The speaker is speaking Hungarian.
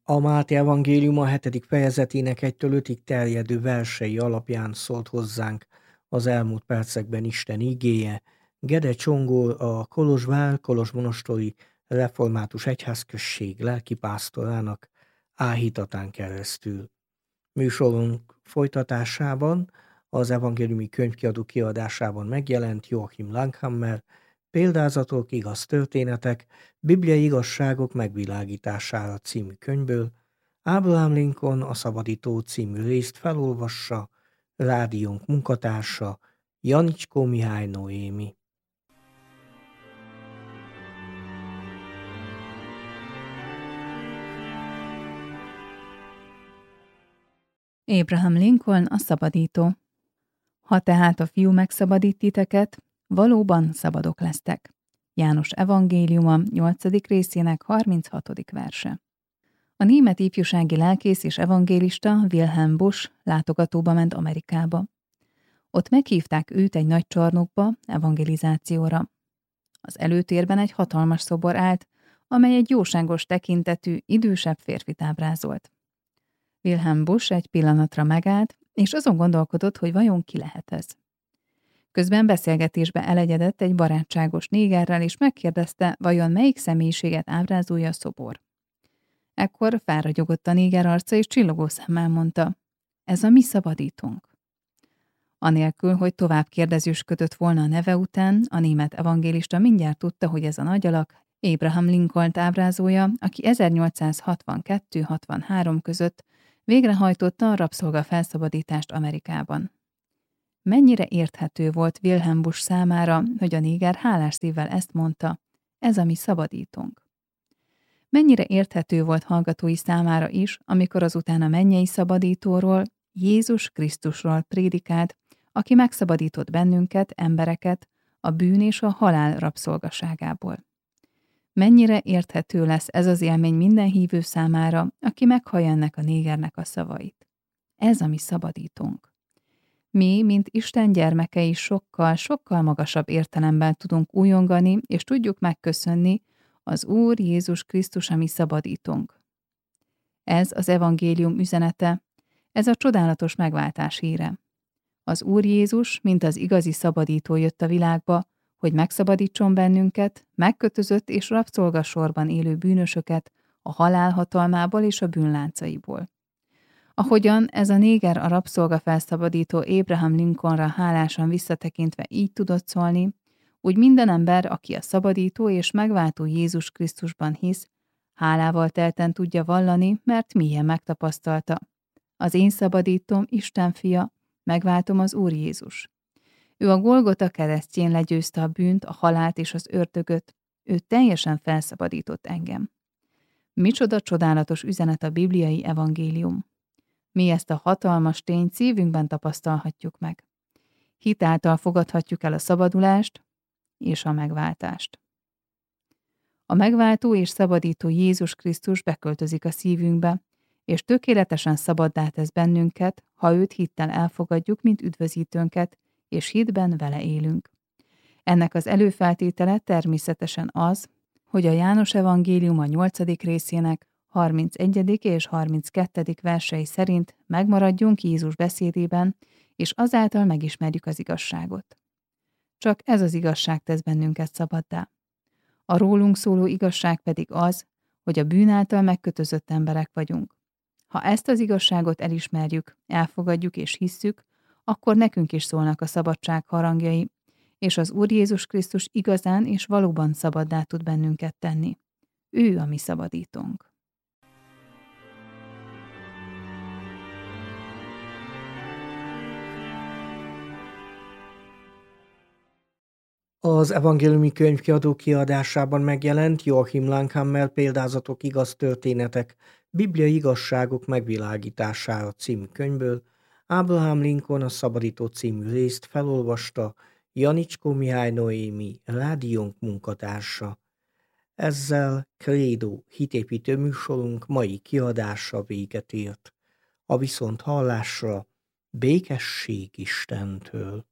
A Máté evangéliuma 7. fejezetének 1-5 terjedő versei alapján szólt hozzánk az elmúlt percekben Isten igéje. Gede Csongor, a Kolozsvár kolozsmonostori református egyházközség lelkipásztorának áhítatán keresztül. Műsorunk folytatásában az evangéliumi könyvkiadó kiadásában megjelent Joachim Langhammer Példázatok, igaz történetek, bibliai igazságok megvilágítására című könyvből Abraham Lincoln a Szabadító című részt felolvassa, rádiónk munkatársa Janicskó Mihály Noémi. Abraham Lincoln, a szabadító. Ha tehát a fiú megszabadít titeket, valóban szabadok lesztek. János evangéliuma 8. részének 36. verse. A német ifjúsági lelkész és evangélista Wilhelm Busch látogatóba ment Amerikába. Ott meghívták őt egy nagy csarnokba evangelizációra. Az előtérben egy hatalmas szobor állt, amely egy jóságos tekintetű, idősebb férfit ábrázolt. Wilhelm Busch egy pillanatra megállt, és azon gondolkodott, hogy vajon ki lehet ez. Közben beszélgetésbe elegyedett egy barátságos négerrel, és megkérdezte, vajon melyik személyiséget ábrázolja a szobor. Ekkor felragyogott a néger arca, és csillogó szemmel mondta, ez a mi szabadítónk. Anélkül, hogy tovább kérdezősködött volna a neve után, a német evangélista mindjárt tudta, hogy ez a nagy alak Abraham Lincolnt ábrázolja, aki 1862-63 között végrehajtotta a rabszolga-felszabadítást Amerikában. Mennyire érthető volt Wilhelm Busch számára, hogy a néger hálás szívvel ezt mondta, ez a mi szabadítónk. Mennyire érthető volt hallgatói számára is, amikor azután a mennyei szabadítóról, Jézus Krisztusról prédikált, aki megszabadított bennünket, embereket, a bűn és a halál rabszolgaságából. Mennyire érthető lesz ez az élmény minden hívő számára, aki meghallja ennek a négernek a szavait. Ez a mi szabadítónk. Mi, mint Isten gyermekei sokkal magasabb értelemben tudunk újongani, és tudjuk megköszönni, az Úr Jézus Krisztus a mi szabadítónk. Ez az evangélium üzenete, ez a csodálatos megváltás híre. Az Úr Jézus, mint az igazi szabadító jött a világba, hogy megszabadítson bennünket, megkötözött és rabszolgasorban élő bűnösöket a halál hatalmából és a bűnláncaiból. Ahogyan ez a néger a rabszolga felszabadító Abraham Lincolnra hálásan visszatekintve így tudott szólni, úgy minden ember, aki a szabadító és megváltó Jézus Krisztusban hisz, hálával telten tudja vallani, mert mélyen megtapasztalta. Az én szabadítom, Isten fia, megváltom az Úr Jézus. Ő a Golgota keresztjén legyőzte a bűnt, a halált és az ördögöt, ő teljesen felszabadított engem. Micsoda csodálatos üzenet a bibliai evangélium. Mi ezt a hatalmas tényt szívünkben tapasztalhatjuk meg. Hit által fogadhatjuk el a szabadulást és a megváltást. A megváltó és szabadító Jézus Krisztus beköltözik a szívünkbe, és tökéletesen szabaddá tesz bennünket, ha őt hittel elfogadjuk, mint üdvözítőnket, és hitben vele élünk. Ennek az előfeltétele természetesen az, hogy a János evangéliuma 8. részének 31. és 32. versei szerint megmaradjunk Jézus beszédében, és azáltal megismerjük az igazságot. Csak ez az igazság tesz bennünket szabaddá. A rólunk szóló igazság pedig az, hogy a bűn által megkötözött emberek vagyunk. Ha ezt az igazságot elismerjük, elfogadjuk és hisszük, akkor nekünk is szólnak a szabadság harangjai, és az Úr Jézus Krisztus igazán és valóban szabaddá tud bennünket tenni. Ő a mi szabadítónk. Az evangéliumi könyvkiadó kiadásában megjelent Joachim Langhammer Példázatok, igaz történetek, bibliai igazságok megvilágítására című könyvből Abraham Lincoln a Szabadító című részt felolvasta Janicskó Mihály Noémi, rádiónk munkatársa. Ezzel Credo hitépítő műsorunk mai kiadása véget ért. A viszonthallásra békesség Istentől.